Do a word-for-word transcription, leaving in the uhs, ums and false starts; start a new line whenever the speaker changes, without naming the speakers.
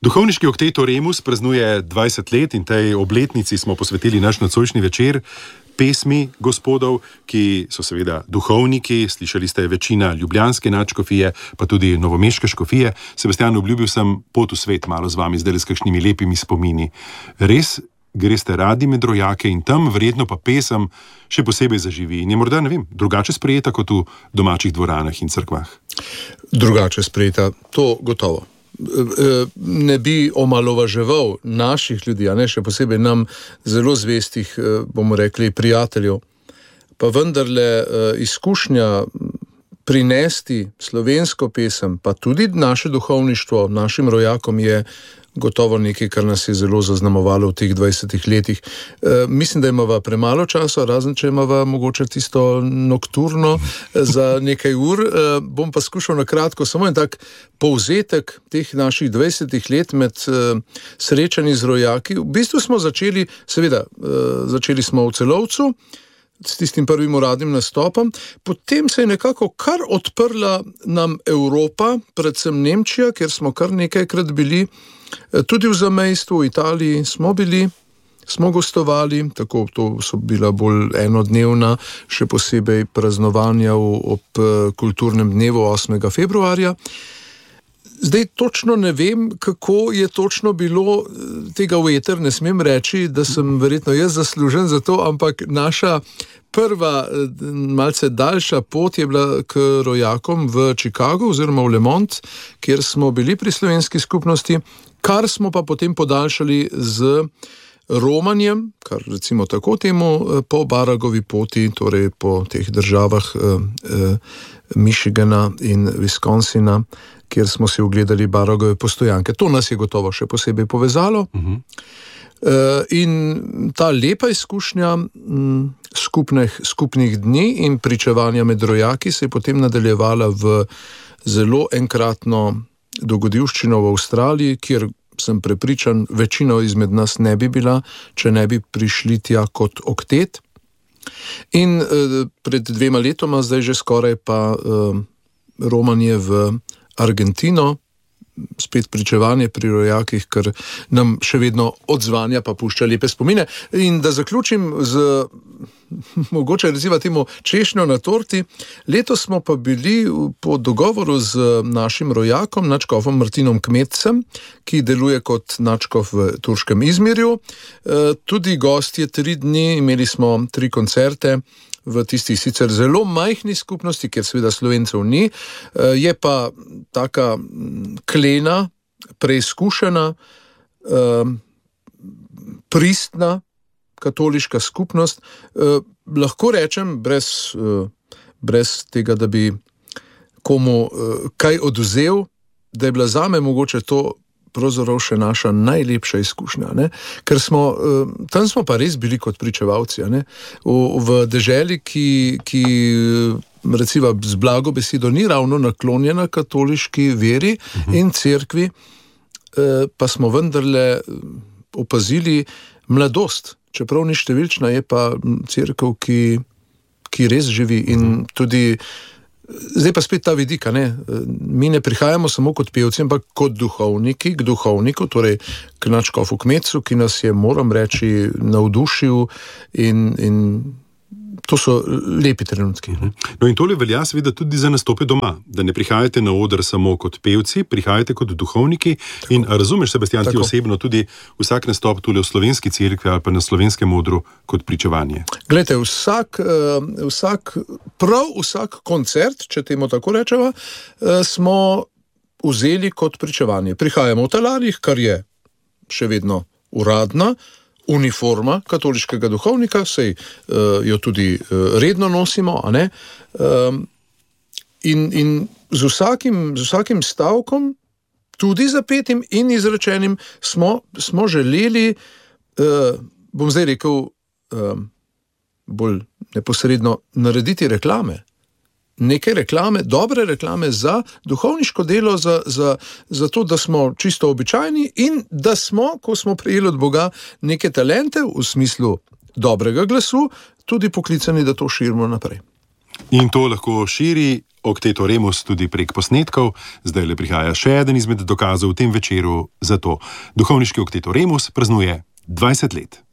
Duhovniški oktet Oremus praznuje dvajset let in tej obletnici smo posvetili naš nocojšnji večer pesmi gospodov, ki so seveda duhovniki. Slišali ste večina ljubljanske nadškofije, pa tudi novomeške škofije. Sebastijan, obljubil sem pot v svet malo z vami, zdaj s kakšnimi lepimi spomini. Res greste radi med rojake in tam verjetno pa pesem še posebej zaživi in je morda, ne vem, drugače sprejeta kot v domačih dvoranah in cerkvah?
Drugače sprejeta, to gotovo. Ne bi omalovaževal naših ljudi, a ne še posebej nam zelo zvestih, bomo rekli, prijateljev. Pa vendarle izkušnja prinesti slovensko pesem, pa tudi naše duhovništvo našim rojakom je gotovo nekaj, kar nas je zelo zaznamovalo v teh dvajsetih letih. E, mislim, da imava premalo časa, razen če imava mogoče tisto nokturno za nekaj ur. E, bom pa skušal na kratko samo en tak povzetek teh naših dvajsetih let med e, srečanji z rojaki. V bistvu smo začeli, seveda, e, začeli smo v Celovcu, s tistim prvim uradnim nastopom, potem se je nekako kar odprla nam Evropa, predvsem Nemčija, kjer smo kar nekajkrat bili, tudi v zamejstvu, v Italiji smo bili, smo gostovali, tako to so bila bolj enodnevna, še posebej praznovanja ob kulturnem dnevu osmega februarja. Zdaj točno ne vem, kako je točno bilo, tega v eter ne smem reči, da sem verjetno jaz zaslužen za to, ampak naša prva, malce daljša pot je bila k rojakom v Chicago oziroma v Le Monde, kjer smo bili pri slovenski skupnosti, kar smo pa potem podaljšali z romanjem, kar recimo tako temu, po Baragovi poti, torej po teh državah eh, eh, Michigana in Wisconsina, kjer smo si ogledali Baragove postojanke. To nas je gotovo še posebej povezalo. Uh-huh. Uh, in ta lepa izkušnja m, skupnih, skupnih dni in pričevanja med rojaki se je potem nadaljevala v zelo enkratno dogodivščino v Avstraliji, kjer sem prepričan, večino izmed nas ne bi bila, če ne bi prišli tja kot oktet. In uh, pred dvema letoma, zdaj že skoraj pa uh, romanje v Argentino, spet pričevanje pri rojakih, ker nam še vedno odzvanja pa pušča lepe spomine. In da zaključim z mogoče recimo temu češnjo na torti, letos smo pa bili po dogovoru z našim rojakom, nadškofom Martinom Kmetcem, ki deluje kot nadškof v turškem Izmirju. Tudi gostje tri dni, imeli smo tri koncerte v tistih sicer zelo majhni skupnosti, kjer seveda Slovencev ni, je pa taka klena, preizkušena, pristna katoliška skupnost. Lahko rečem, brez, brez tega, da bi komu kaj odvzel, da je bila zame mogoče to pravzaprav še naša najlepša izkušnja, ne? Ker smo, tam smo pa res bili kot pričevalci, ne? V, v deželi, ki, ki recimo z blago besedo ni ravno naklonjena katoliški veri uh-huh. in cerkvi, pa smo vendarle opazili mladost, čeprav ni številčna, je pa cerkev, ki, ki res živi in tudi. Zdaj pa spet ta vidika, ne? Mi ne prihajamo samo kot pevci, ampak kot duhovniki, k duhovniku, torej k nadškofu Kmetcu, ki nas je, moram reči, navdušil in, in to so lepi trenutki.
No in tole velja seveda tudi za nastope doma, da ne prihajate na oder samo kot pevci, prihajate kot duhovniki. Tako. In razumeš, Sebastijan, ti osebno tudi vsak nastop tule v slovenski cerkvi ali pa na slovenskem odru kot pričevanje?
Glejte, vsak, vsak, prav vsak koncert, če temu tako rečeva, smo vzeli kot pričevanje. Prihajamo v talarjih, kar je še vedno uradna uniforma katoliškega duhovnika, sej uh, jo tudi uh, redno nosimo, a ne? Um, in in z, vsakim, z vsakim stavkom, tudi zapetim in izrečenim, smo, smo želeli, uh, bom zdaj rekel, uh, bolj neposredno, narediti reklame. Nekaj reklame, dobre reklame za duhovniško delo, za, za, za to, da smo čisto običajni in da smo, ko smo prejeli od Boga neke talente v smislu dobrega glasu, tudi poklicani, da to širimo naprej.
In to lahko širi Okteto Remus tudi prek posnetkov. Zdaj le prihaja še eden izmed dokazov v tem večeru za to. Duhovniški Okteto Remus praznuje dvajset let.